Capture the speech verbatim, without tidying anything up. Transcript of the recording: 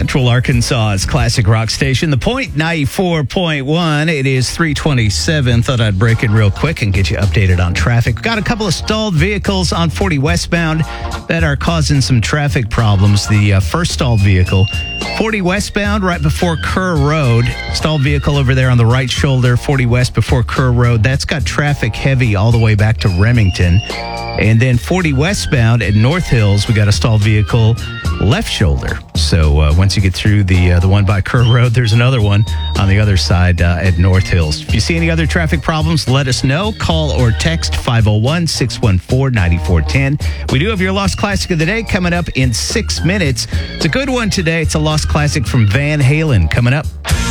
Central Arkansas's classic rock station, The Point ninety-four point one. It is three twenty-seven. Thought I'd break in real quick and get you updated on traffic. We've got a couple of stalled vehicles on forty westbound that are causing some traffic problems. The uh, first stalled vehicle, forty westbound, right before Kerr Road. Stalled vehicle over there on the right shoulder, forty west before Kerr Road. That's got traffic heavy all the way back to Remington. And then forty westbound at North Hills, we got a stalled vehicle left shoulder. So uh, once you get through the uh, the one by Kerr Road, there's another one on the other side uh, at North Hills. If you see any other traffic problems, let us know. Call or text five oh one, six one four, nine four one oh. We do have your Lost Classic of the Day coming up in six minutes. It's a good one today. It's a Lost Classic from Van Halen coming up.